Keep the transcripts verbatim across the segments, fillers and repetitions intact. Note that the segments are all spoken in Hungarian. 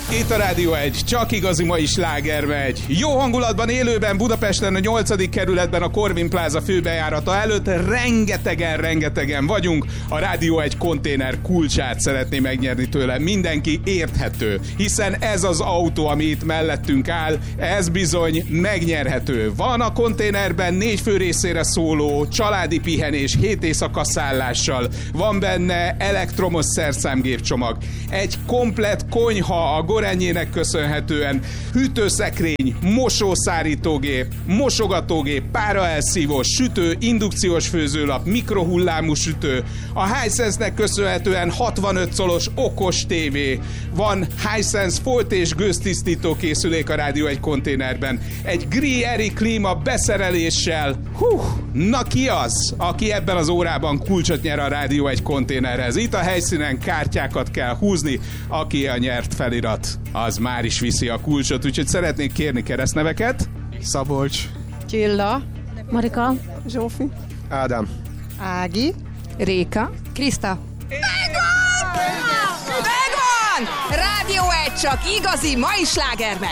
Itt a Rádió egy, csak igazi mai sláger megy. Jó hangulatban élőben Budapesten a nyolcadik kerületben a Corvin Plaza főbejárata előtt rengetegen, rengetegen vagyunk. A Rádió egy konténer kulcsát szeretné megnyerni tőle. Mindenki érthető, hiszen ez az autó, ami itt mellettünk áll, ez bizony megnyerhető. Van a konténerben négy fő részére szóló családi pihenés hét éjszaka szállással. Van benne elektromos szerszámgépcsomag. Egy komplett konyha a Gorenjének köszönhetően, hűtőszekrény, mosószárítógép, mosogatógép, páraelszívós, sütő, indukciós főzőlap, mikrohullámú sütő, a Hisense-nek köszönhetően hatvanöt colos okos tévé, van Hisense folt és gőztisztító készülék a Rádió egy konténerben, egy Grieri klíma beszereléssel. Hú, na ki az, aki ebben az órában kulcsot nyer a Rádió egy konténerhez? Itt a helyszínen kártyákat kell húzni, aki a nyert felirat, az már is viszi a kulcsot, úgyhogy szeretnék kérni keresztneveket. Szabolcs, Csilla, Marika, Zsófi, Ádám, Ági, Réka, Kriszta. Megvan! Megvan! Rádió egy, csak igazi mai sláger megy.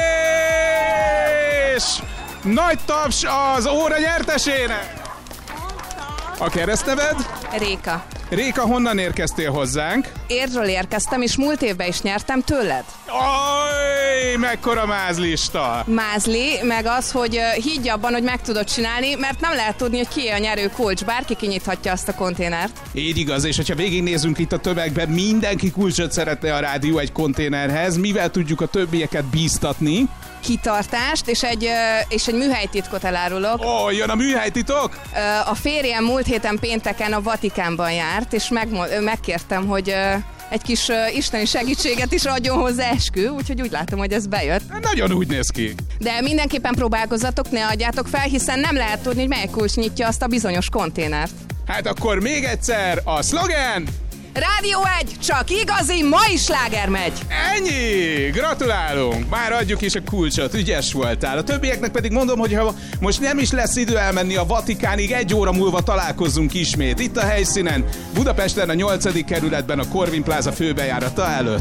És nagy taps az óra nyertesének! A keresztneved? Réka. Réka, honnan érkeztél hozzánk? Érdről érkeztem, és múlt évben is nyertem tőled. Ajj, mekkora mázlista! Mázli, meg az, hogy uh, higgy abban, hogy meg tudod csinálni, mert nem lehet tudni, hogy ki a nyerő kulcs. Bárki kinyithatja azt a konténert. Így igaz, és hogyha végignézünk itt a tömegben, mindenki kulcsot szeretne a Rádió egy konténerhez. Mivel tudjuk a többieket bíztatni? Kitartást, és egy, uh, és egy műhelytitkot elárulok. Ó, oh, jön a műhelytitok? Uh, a férjem múlt héten pénteken a Vatikánban járt, és meg, megkértem, hogy uh, egy kis uh, isteni segítséget is adjon hozzá, eskü, úgyhogy úgy látom, hogy ez bejött. Nagyon úgy néz ki. De mindenképpen próbálkozzatok, ne adjátok fel, hiszen nem lehet tudni, hogy melyik kulcs nyitja azt a bizonyos konténert. Hát akkor még egyszer a szlogen! Rádió egy, csak igazi mai sláger megy! Ennyi! Gratulálunk! Már adjuk is a kulcsot, ügyes voltál. A többieknek pedig mondom, hogy ha most nem is lesz idő elmenni a Vatikánig, egy óra múlva találkozzunk ismét. Itt a helyszínen, Budapesten a nyolcadik kerületben a Corvin Plaza főbejárata előtt.